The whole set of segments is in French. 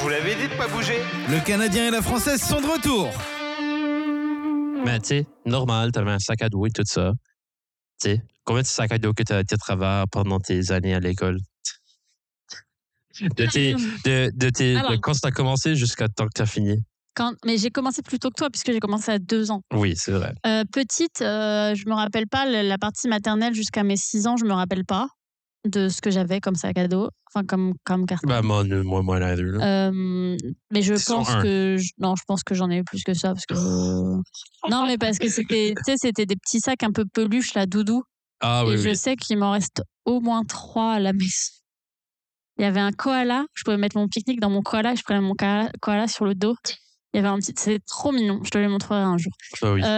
vous l'avez dit de pas bouger. Le Canadien et la Française sont de retour. Mais tu sais, normal, t'avais un sac à dos et tout ça. Tu sais, combien de sacs à dos que t'as été à travers pendant tes années à l'école? De quand t'as commencé jusqu'à temps que t'as fini? Mais j'ai commencé plus tôt que toi, puisque j'ai commencé à 2 ans. Oui, c'est vrai. Petite, je me rappelle pas la partie maternelle jusqu'à mes 6 ans, je me rappelle pas de ce que j'avais comme sac à dos, enfin comme carton. Ben, moi, l'un d'eux, là. Mais je pense que je pense que j'en ai eu plus que ça parce que non, mais parce que c'était des petits sacs un peu peluches là, doudou. Ah oui. Et je sais qu'il m'en reste au moins 3 à la maison. Il y avait un koala, je pouvais mettre mon pique-nique dans mon koala, je prenais mon koala sur le dos. Il y avait un petit, c'est trop mignon, je te le montrerai un jour. Ah oui.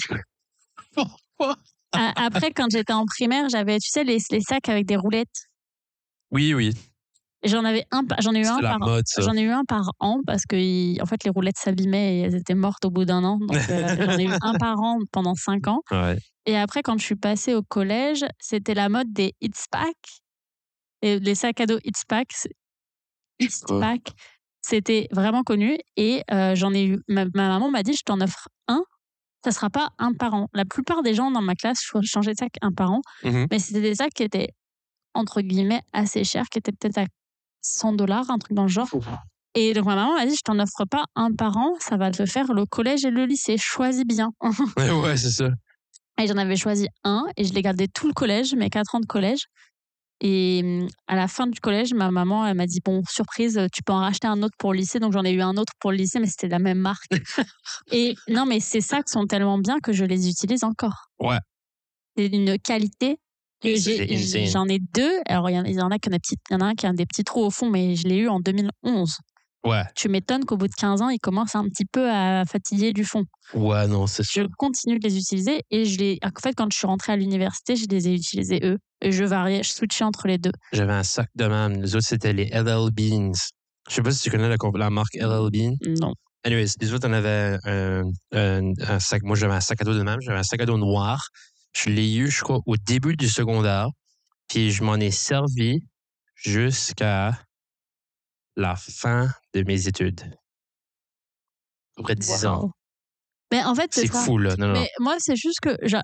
Après, quand j'étais en primaire, j'avais, tu sais, les sacs avec des roulettes. Oui. J'en ai eu un par an parce que en fait les roulettes s'abîmaient et elles étaient mortes au bout d'un an. Donc j'en ai eu un par an pendant 5 ans. Ouais. Et après, quand je suis passée au collège, c'était la mode des It's-Pack. Et les sacs à dos It's-Pack, c'était vraiment connu. Et j'en ai eu. Ma maman m'a dit, je t'en offre un. Ça sera pas un par an. La plupart des gens dans ma classe changeaient de sac un par an. Mm-hmm. Mais c'était des sacs qui étaient, entre guillemets, assez chers, qui étaient peut-être à $100, un truc dans le genre. Et donc ma maman m'a dit, je t'en offre pas un par an, ça va te faire le collège et le lycée. Choisis bien. Ouais, c'est ça. Et j'en avais choisi un et je l'ai gardé tout le collège, mes 4 ans de collège. Et à la fin du collège, ma maman, elle m'a dit, bon, surprise, tu peux en racheter un autre pour le lycée. Donc j'en ai eu un autre pour le lycée, mais c'était de la même marque. Et non, mais ces sacs sont tellement bien que je les utilise encore. Ouais. C'est d'une qualité. J'en ai 2. Alors il y en a qui ont des petites, il y en a un qui a des petits trous au fond, mais je l'ai eu en 2011. Ouais. Tu m'étonnes qu'au bout de 15 ans, il commence un petit peu à fatiguer du fond. Ouais, non, c'est sûr. Je continue de les utiliser et en fait, quand je suis rentrée à l'université, je les ai utilisés eux. Et je variais, je switchais entre les deux. J'avais un sac de même. Les autres, c'était les LL Beans. Je sais pas si tu connais la marque LL Bean. Non. Anyways, les autres, on avait un sac. Moi, j'avais un sac à dos de même. J'avais un sac à dos noir. Je l'ai eu, je crois, au début du secondaire. Puis je m'en ai servi jusqu'à la fin de mes études. À peu près 10 ans. Mais en fait, C'est fou, là. Non. Mais moi, c'est juste que